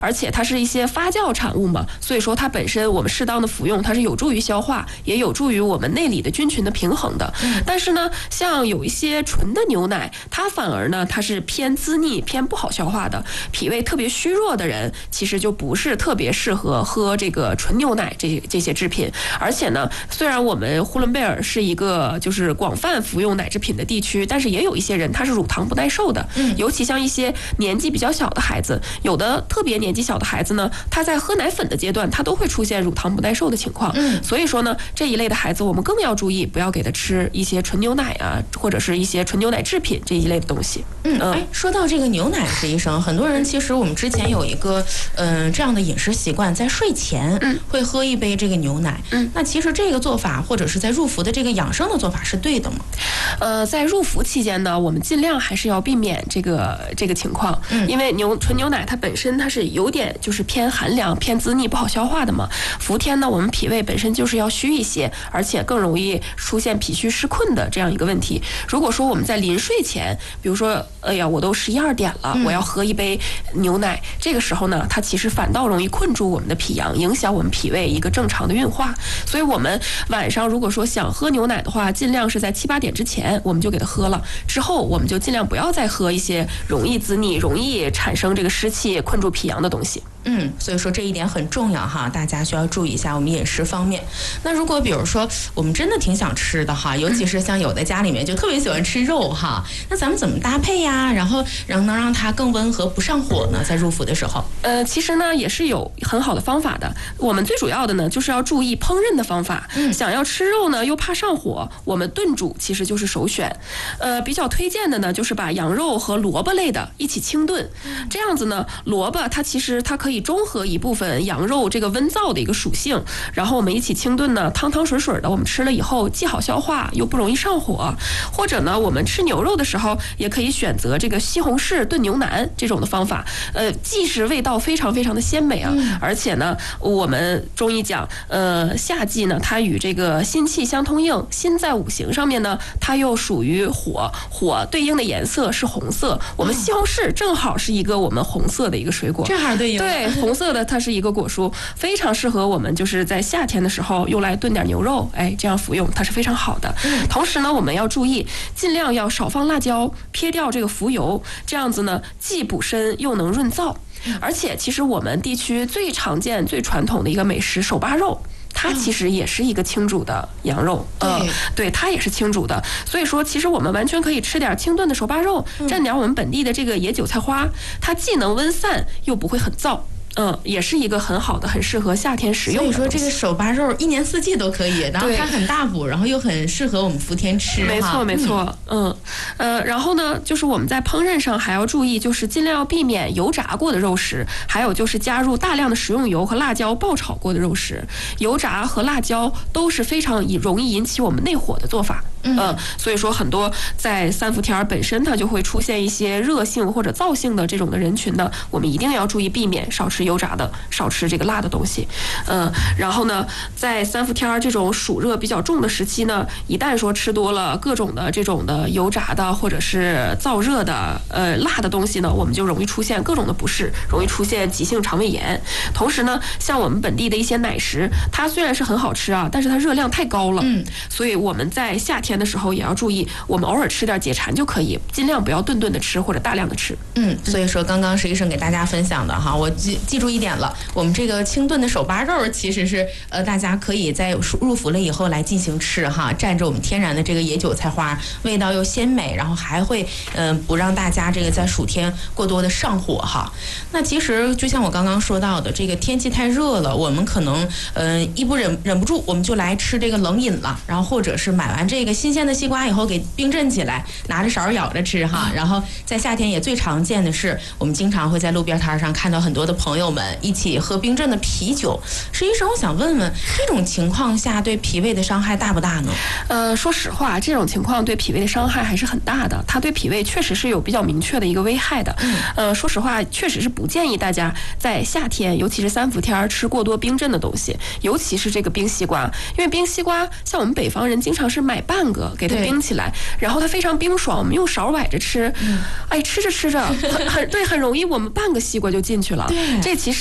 而且它是一些发酵产物嘛，所以说它本身我们适当的服用，它是有助于消化，也有助于我们内里的菌群的平衡的。但是呢，像有一些纯的牛奶，它反而呢，它是偏滋腻、偏不好消化的，脾胃特别虚弱的人，其实就不是特别适合喝这个纯牛奶这些制品。而且呢，虽然我们呼伦贝尔是一个就是广泛服用奶制品的地区，但是也有一些人他是乳糖不耐受的，尤其像一些年纪比较小的孩子，有的特别年纪小的孩子呢，他在喝奶粉的阶段，他都会出现乳糖不耐受的情况。所以说呢，这一类的孩子我们更要注意，不要给他吃一些纯牛奶啊，或者是一些纯牛奶制品这一类的东西。 说到这个牛奶，石医生，很多人其实我们之前有一个这样的饮食习惯，在睡前会喝一杯这个牛奶。那其实这个做法，或者是在入伏的这个养生的做法是对的吗？ 在入伏期间呢，我们尽量还是要避免这个情况，因为纯牛奶它本身它是有点就是偏寒凉、偏滋腻、不好消化的嘛。伏天呢，我们脾胃本身就是要虚一些，而且更容易出现脾虚湿困的这样一个问题。如果说我们在临睡前，比如说，哎呀，我都11、12点了，我要喝一杯牛奶，这个时候呢，它其实反倒容易困住我们的脾阳，影响我们脾胃一个正常的运化。所以我们晚上如果说想喝牛奶的话，尽量是在7、8点之前我们就给它喝了，之后我们就尽量不要再喝一些容易滋腻、容易产生这个湿气、困住脾阳的东西。 所以说这一点很重要哈，大家需要注意一下我们饮食方面。那如果比如说我们真的挺想吃的哈，尤其是像有的家里面就特别喜欢吃肉哈，那咱们怎么搭配呀？然后能让它更温和不上火呢？在入伏的时候， 其实呢也是有很好的方法的。我们最主要的呢就是要注意烹饪的方法。想要吃肉呢又怕上火，我们炖煮其实就是首选。比较推荐的呢就是把羊肉和萝卜类的一起清炖，这样子呢，萝卜它其实它可以中和一部分羊肉这个温燥的一个属性，然后我们一起清炖呢，汤汤水水的，我们吃了以后既好消化又不容易上火。或者呢，我们吃牛肉的时候也可以选择这个西红柿炖牛腩这种的方法，既是味道非常非常的鲜美啊，而且呢，我们中医讲，夏季呢，它与这个辛气相通应，辛在五行上面呢，它又属于火，火对应的颜色是红色，我们西红柿正好是一个我们红色的一个水果， 正好对应。 对，红色的它是一个果蔬，非常适合我们就是在夏天的时候用来炖点牛肉，这样服用它是非常好的。同时呢，我们要注意尽量要少放辣椒，撇掉这个浮油，这样子呢既补身又能润燥。而且其实我们地区最常见最传统的一个美食手扒肉，它其实也是一个清煮的羊肉，对，它也是清煮的。所以说其实我们完全可以吃点清炖的手扒肉，蘸点我们本地的这个野韭菜花，它既能温散又不会很燥。也是一个很好的、很适合夏天食用的。 所以说这个手扒肉一年四季都可以，然后它很大补，然后又很适合我们伏天吃。 没错，没错。然后呢，就是我们在烹饪上还要注意，就是尽量要避免油炸过的肉食，还有就是加入大量的食用油和辣椒爆炒过的肉食。油炸和辣椒都是非常容易引起我们内火的做法。所以说很多在三伏天本身它就会出现一些热性或者燥性的这种的人群呢，我们一定要注意避免少吃油炸的，少吃这个辣的东西。然后呢，在三伏天这种暑热比较重的时期呢，一旦说吃多了各种的这种的油炸的或者是燥热的辣的东西呢，我们就容易出现各种的不适，容易出现急性肠胃炎。同时呢，像我们本地的一些奶食，它虽然是很好吃啊，但是它热量太高了，所以我们在夏天的时候也要注意，我们偶尔吃点解馋就可以，尽量不要顿顿的吃或者大量的吃。 所以说刚刚石医生给大家分享的哈，我记住一点了，我们这个清炖的手扒肉其实是大家可以在入伏了以后来进行吃哈，蘸着我们天然的这个野韭菜花，味道又鲜美，然后还会不让大家这个在暑天过多的上火哈。那其实就像我刚刚说到的，这个天气太热了，我们可能一不忍不住，我们就来吃这个冷饮了，然后或者是买完这个新鲜的西瓜以后给冰镇起来，拿着勺舀着吃哈。然后在夏天也最常见的是，我们经常会在路边摊上看到很多的朋友们一起喝冰镇的啤酒。石医生，我想问问，这种情况下对脾胃的伤害大不大呢？ 说实话，这种情况对脾胃的伤害还是很大的，它对脾胃确实是有比较明确的一个危害的。说实话，确实是不建议大家在夏天，尤其是三伏天吃过多冰镇的东西，尤其是这个冰西瓜，因为冰西瓜像我们北方人经常是买半半个，给它冰起来，然后它非常冰爽，我们用勺崴着吃，哎，吃着吃着很容易，我们半个西瓜就进去了。这其实